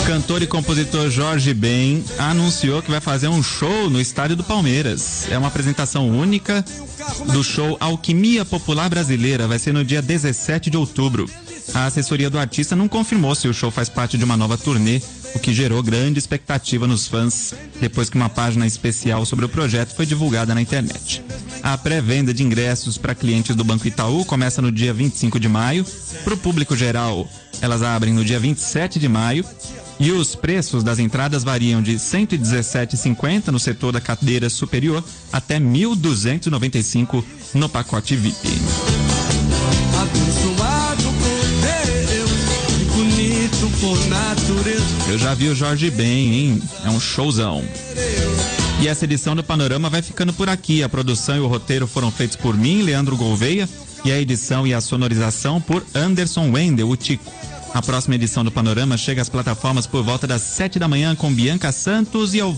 Cantor e compositor Jorge Ben anunciou que vai fazer um show no estádio do Palmeiras. É uma apresentação única do show Alquimia Popular Brasileira. Vai ser no dia 17 de outubro. A assessoria do artista não confirmou se o show faz parte de uma nova turnê, o que gerou grande expectativa nos fãs, depois que uma página especial sobre o projeto foi divulgada na internet. A pré-venda de ingressos para clientes do Banco Itaú começa no dia 25 de maio. Para o público geral, elas abrem no dia 27 de maio. E os preços das entradas variam de R$ 117,50 no setor da cadeira superior até R$ 1.295 no pacote VIP. Eu já vi o Jorge Ben, hein? É um showzão. E essa edição do Panorama vai ficando por aqui. A produção e o roteiro foram feitos por mim, Leandro Gouveia, e a edição e a sonorização por Anderson Wendel, o Tico. A próxima edição do Panorama chega às plataformas por volta das 7 da manhã com Bianca Santos e ao